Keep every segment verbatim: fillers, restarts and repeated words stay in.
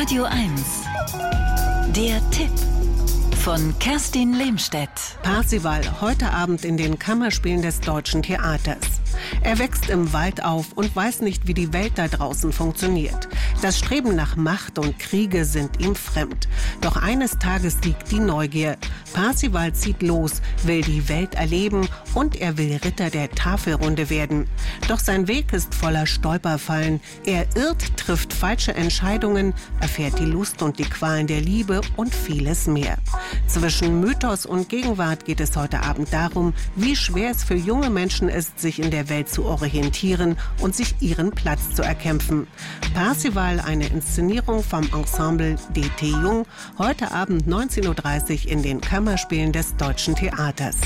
Radio eins. Der Tipp von Kerstin Lehmstedt. Parzival, heute Abend in den Kammerspielen des Deutschen Theaters. Er wächst im Wald auf und weiß nicht, wie die Welt da draußen funktioniert. Das Streben nach Macht und Kriege sind ihm fremd. Doch eines Tages siegt die Neugier. Parzival zieht los, will die Welt erleben und er will Ritter der Tafelrunde werden. Doch sein Weg ist voller Stolperfallen. Er irrt, trifft falsche Entscheidungen, erfährt die Lust und die Qualen der Liebe und vieles mehr. Zwischen Mythos und Gegenwart geht es heute Abend darum, wie schwer es für junge Menschen ist, sich in der Welt zu orientieren und sich ihren Platz zu erkämpfen. Parzival, eine Inszenierung vom Ensemble D T Jung, heute Abend neunzehn Uhr dreißig in den Kammerspielen des Deutschen Theaters.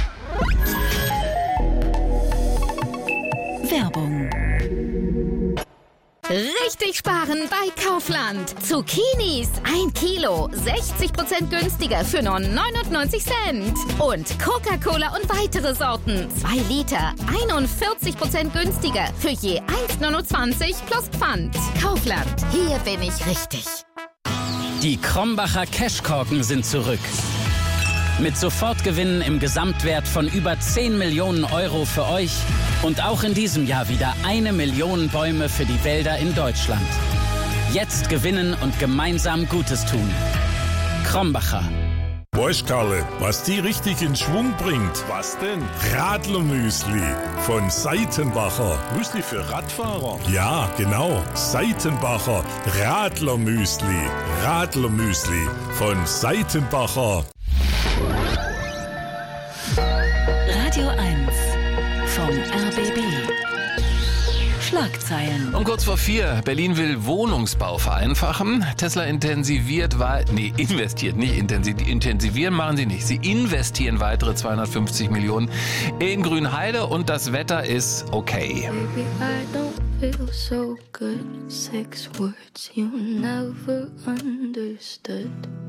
Werbung. Richtig sparen bei Kaufland. Zucchinis ein Kilo, sechzig Prozent günstiger für nur neunundneunzig Cent. Und Coca-Cola und weitere Sorten, zwei Liter, einundvierzig Prozent günstiger für je eins Komma neunundzwanzig plus Pfand. Kaufland, hier bin ich richtig. Die Krombacher Cashkorken sind zurück. Mit Sofortgewinnen im Gesamtwert von über zehn Millionen Euro für euch und auch in diesem Jahr wieder eine Million Bäume für die Wälder in Deutschland. Jetzt gewinnen und gemeinsam Gutes tun. Krombacher. Weißt Karle, was die richtig in Schwung bringt? Was denn? Radlermüsli von Seitenbacher. Müsli für Radfahrer? Ja, genau. Seitenbacher Radlermüsli. Radlermüsli von Seitenbacher. Radio eins vom R B B. Schlagzeilen. Um kurz vor vier. Berlin will Wohnungsbau vereinfachen. Tesla intensiviert, nee, investiert, nicht intensiv, intensivieren machen sie nicht. Sie investieren weitere zweihundertfünfzig Millionen in Grünheide und das Wetter ist okay. Baby, I don't feel so good. Six words you never understood.